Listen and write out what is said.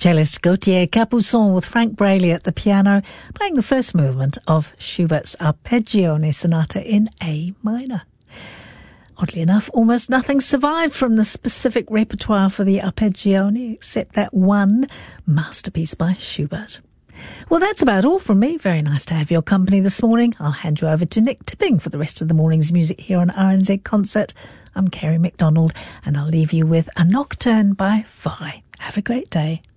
Cellist Gauthier Capuçon with Frank Braley at the piano, playing the first movement of Schubert's Arpeggione Sonata in A minor. Oddly enough, almost nothing survived from the specific repertoire for the Arpeggione except that one masterpiece by Schubert. Well, that's about all from me. Very nice to have your company this morning. I'll hand you over to Nick Tipping for the rest of the morning's music here on RNZ Concert. I'm Kerry MacDonald, and I'll leave you with A Nocturne by Fauré. Have a great day.